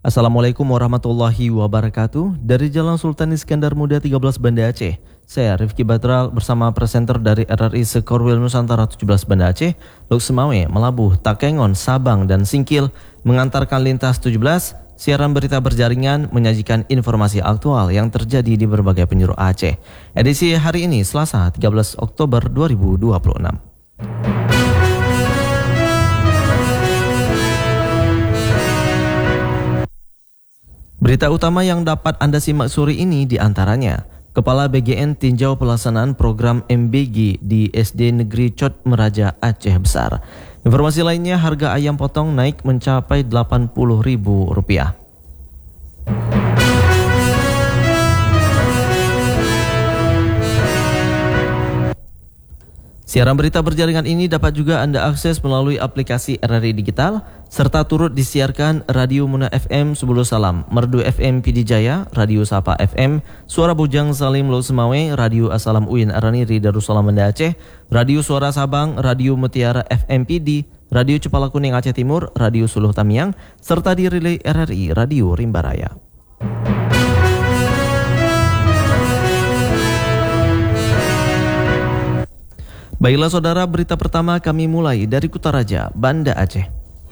Assalamualaikum warahmatullahi wabarakatuh. Dari Jalan Sultan Iskandar Muda 13 Banda Aceh, saya Rifki Batral bersama presenter dari RRI Sekorwil Nusantara 17 Banda Aceh, Lok Semawe, Melabuh, Takengon, Sabang, dan Singkil mengantarkan lintas 17, siaran berita berjaringan menyajikan informasi aktual yang terjadi di berbagai penjuru Aceh. Edisi hari ini Selasa 13 Oktober 2026. Berita utama yang dapat Anda simak sore ini diantaranya, Kepala BGN tinjau pelaksanaan program MBG di SD Negeri Cot Meraja Aceh Besar. Informasi lainnya, harga ayam potong naik mencapai Rp80.000. Siaran berita berjaringan ini dapat juga Anda akses melalui aplikasi RRI Digital, serta turut disiarkan Radio Muna FM Subulu Salam, Merdu FM PD Jaya, Radio Sapa FM, Suara Bujang Salim Lok Semawe, Radio Asalam Uin Araniri Darussalam Banda Aceh, Radio Suara Sabang, Radio Mutiara FM PD, Radio Cepala Kuning Aceh Timur, Radio Suluh Tamiang, serta di relay RRI Radio Rimba Raya. Baiklah saudara, berita pertama kami mulai dari Kutaraja, Banda Aceh.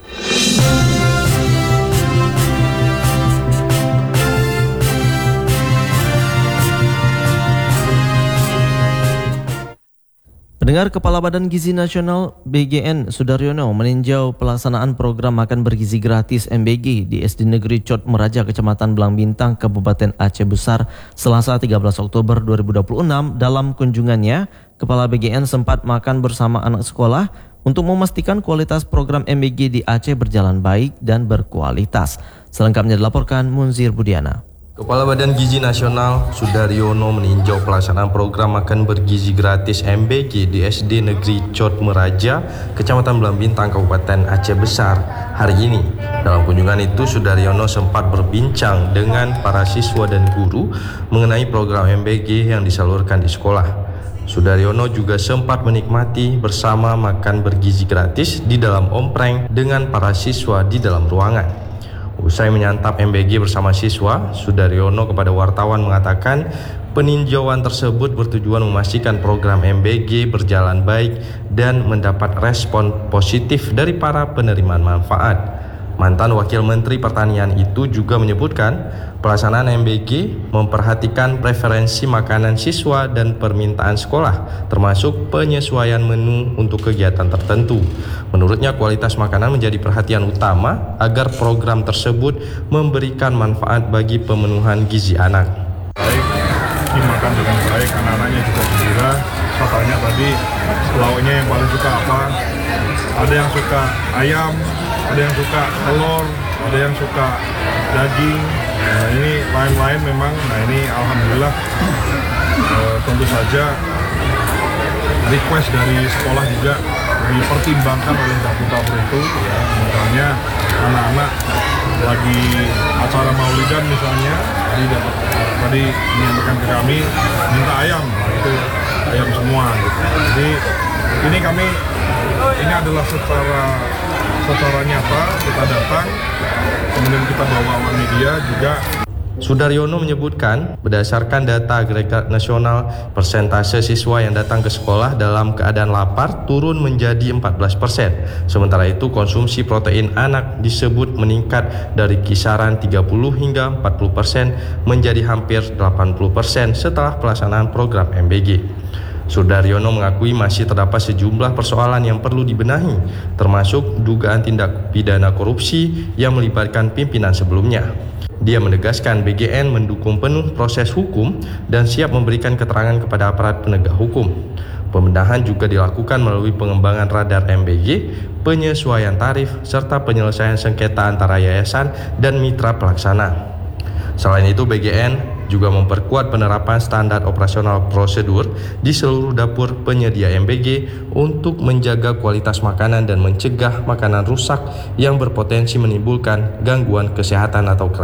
Pendengar, Kepala Badan Gizi Nasional BGN Sudaryono meninjau pelaksanaan program makan bergizi gratis MBG di SD Negeri Cot Meraja, Kecamatan Belang Bintang, Kabupaten Aceh Besar, Selasa 13 Oktober 2026. Dalam kunjungannya, Kepala BGN sempat makan bersama anak sekolah untuk memastikan kualitas program MBG di Aceh berjalan baik dan berkualitas. Selengkapnya dilaporkan Munzir Budiana. Kepala Badan Gizi Nasional Sudaryono meninjau pelaksanaan program makan bergizi gratis MBG di SD Negeri Cot Meraja, Kecamatan Belang Bintang, Kabupaten Aceh Besar hari ini. Dalam kunjungan itu, Sudaryono sempat berbincang dengan para siswa dan guru mengenai program MBG yang disalurkan di sekolah. Sudaryono juga sempat menikmati bersama makan bergizi gratis di dalam ompreng dengan para siswa di dalam ruangan. Usai menyantap MBG bersama siswa, Sudaryono kepada wartawan mengatakan peninjauan tersebut bertujuan memastikan program MBG berjalan baik dan mendapat respon positif dari para penerima manfaat. Mantan Wakil Menteri Pertanian itu juga menyebutkan pelaksanaan MBG memperhatikan preferensi makanan siswa dan permintaan sekolah, termasuk penyesuaian menu untuk kegiatan tertentu. Menurutnya, kualitas makanan menjadi perhatian utama agar program tersebut memberikan manfaat bagi pemenuhan gizi anak. Baik, dimakan dengan baik, anak-anaknya juga gembira. Saya tanya tadi lauknya yang paling suka apa? Ada yang suka ayam, ada yang suka telur, ada yang suka daging. Nah, ini lain-lain memang. Nah, ini alhamdulillah tentu saja request dari sekolah juga dipertimbangkan oleh dapur-dapur itu, ya. Misalnya anak-anak lagi acara maulidan misalnya, tadi menyampaikan ke kami minta ayam, nah, itu ayam semua gitu. Jadi ini adalah secara nyata kita datang, kemudian kita bawa awak media juga. Sudaryono menyebutkan berdasarkan data agregat nasional, persentase siswa yang datang ke sekolah dalam keadaan lapar turun menjadi 14%. Sementara itu konsumsi protein anak disebut meningkat dari kisaran 30 hingga 40% menjadi hampir 80% setelah pelaksanaan program MBG. Sudaryono mengakui masih terdapat sejumlah persoalan yang perlu dibenahi, termasuk dugaan tindak pidana korupsi yang melibatkan pimpinan sebelumnya. Dia menegaskan BGN mendukung penuh proses hukum dan siap memberikan keterangan kepada aparat penegak hukum. Pembenahan juga dilakukan melalui pengembangan radar MBG, penyesuaian tarif, serta penyelesaian sengketa antara yayasan dan mitra pelaksana. Selain itu, BGN juga memperkuat penerapan standar operasional prosedur di seluruh dapur penyedia MBG untuk menjaga kualitas makanan dan mencegah makanan rusak yang berpotensi menimbulkan gangguan kesehatan atau